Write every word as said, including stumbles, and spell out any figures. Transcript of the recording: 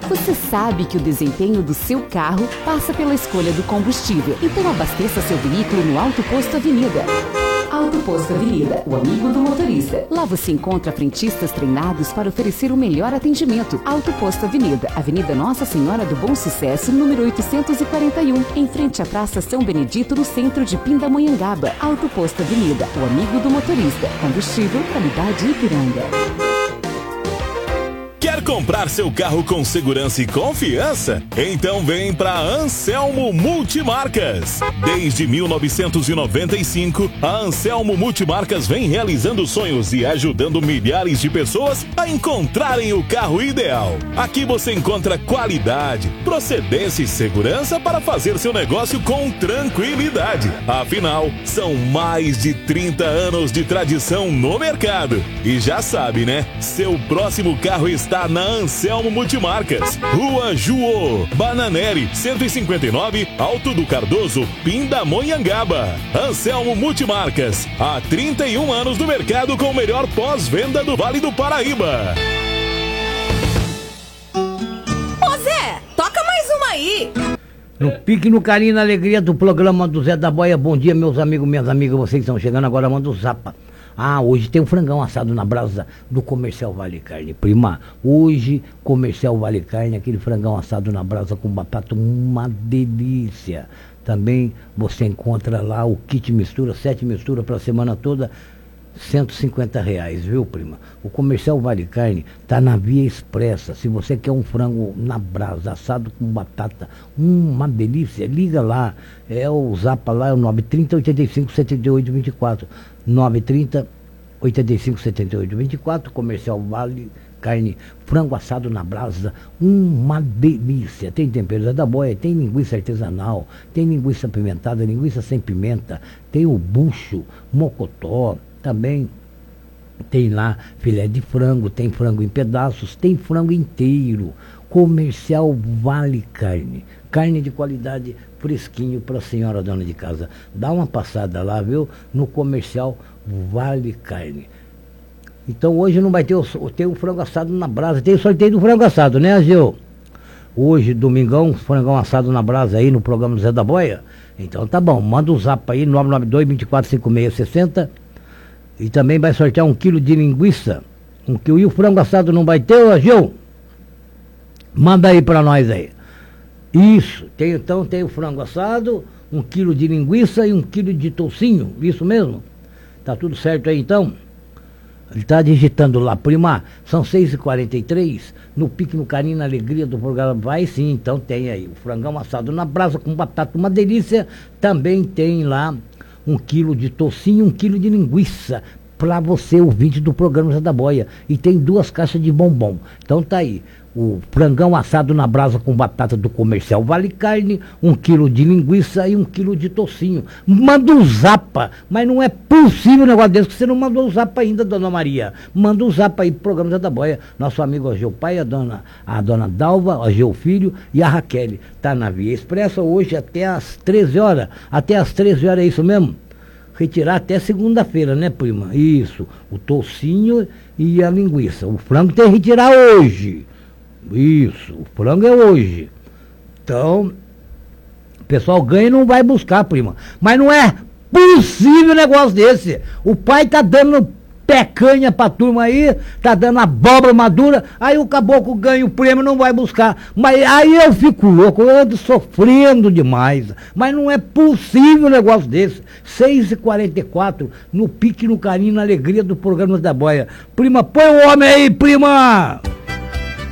Você sabe que o desempenho do seu carro passa pela escolha do combustível. Então abasteça seu veículo no Auto Posto Avenida. Auto Posto Avenida, o amigo do motorista. Lá você encontra frentistas treinados para oferecer o melhor atendimento. Auto Posto Avenida, Avenida Nossa Senhora do Bom Sucesso, número oitocentos e quarenta e um, em frente à Praça São Benedito, no centro de Pindamonhangaba. Auto Posto Avenida, o amigo do motorista. Combustível, qualidade Ipiranga. Quer comprar seu carro com segurança e confiança? Então vem para Anselmo Multimarcas. Desde mil novecentos e noventa e cinco, a Anselmo Multimarcas vem realizando sonhos e ajudando milhares de pessoas a encontrarem o carro ideal. Aqui você encontra qualidade, procedência e segurança para fazer seu negócio com tranquilidade. Afinal, são mais de trinta anos de tradição no mercado. E já sabe, né? Seu próximo carro está na Anselmo Multimarcas, Rua Juô, Bananeri, cento e cinquenta e nove, Alto do Cardoso, Pindamonhangaba. Anselmo Multimarcas, há trinta e um anos no mercado com o melhor pós-venda do Vale do Paraíba. Ô Zé, toca mais uma aí. No pique, no carinho, na alegria do programa do Zé da Boia. Bom dia, meus amigos, minhas amigas, vocês estão chegando agora, manda o zapa. Ah, hoje tem um frangão assado na brasa do Comercial Vale Carne. Prima, hoje, Comercial Vale Carne, aquele frangão assado na brasa com batata, uma delícia. Também você encontra lá o kit mistura, sete misturas para a semana toda, cento e cinquenta reais, viu, prima? O Comercial Vale Carne tá na Via Expressa. Se você quer um frango na brasa, assado com batata, hum, uma delícia, liga lá. É o zapa lá, é o nove três zero, oito cinco, sete oito dois quatro. nove três zero, oito cinco, sete oito dois quatro. Comercial Vale Carne, frango assado na brasa, uma delícia. Tem tempero da boia, tem linguiça artesanal, tem linguiça apimentada, linguiça sem pimenta, tem o bucho, mocotó, também tem lá filé de frango, tem frango em pedaços, tem frango inteiro. Comercial Vale Carne, carne de qualidade, fresquinho para a senhora dona de casa. Dá uma passada lá, viu, no Comercial Vale Carne. Então hoje não vai ter o, ter o frango assado na brasa, tem o sorteio do frango assado, né, Gil? Hoje, domingão, frangão assado na brasa aí no programa do Zé da Boia. Então tá bom, manda um zap aí, nove nove dois, dois quatro cinco seis seis zero. E também vai sortear um quilo de linguiça. Um quilo. E o frango assado não vai ter, ô Gil? Manda aí pra nós aí. Isso, tem, então tem o frango assado, um quilo de linguiça e um quilo de toucinho, isso mesmo? Tá tudo certo aí então? Ele tá digitando lá, prima, são seis e quarenta e três, no pique, no carinho, na alegria do programa. Vai sim, então tem aí o frangão assado na brasa com batata, uma delícia. Também tem lá um quilo de toucinho, um quilo de linguiça, para você, ouvinte do programa Zé da Boia. E tem duas caixas de bombom. Então tá aí, o frangão assado na brasa com batata do Comercial Vale Carne, um quilo de linguiça e um quilo de toucinho. Manda um zapa, mas não é possível um negócio desse que você não mandou um zapa ainda, dona Maria. Manda um zapa aí pro programa Zé da Boia. Nosso amigo Ageu Pai, a dona, a dona Dalva, Ageu Filho e a Raquel. Tá na Via Expressa hoje até às treze horas. Até às treze horas, é isso mesmo? Retirar até segunda-feira, né, prima? Isso, o toucinho e a linguiça. O frango tem que retirar hoje. Isso, o frango é hoje. Então, o pessoal ganha e não vai buscar, prima. Mas não é possível um negócio desse. O pai tá dando pecanha pra turma aí, tá dando abóbora madura, aí o caboclo ganha o prêmio e não vai buscar. Mas aí eu fico louco, eu ando sofrendo demais. Mas não é possível um negócio desse. seis e quarenta e quatro, no pique, no carinho, na alegria do programa da Boia. Prima, põe o homem aí, prima!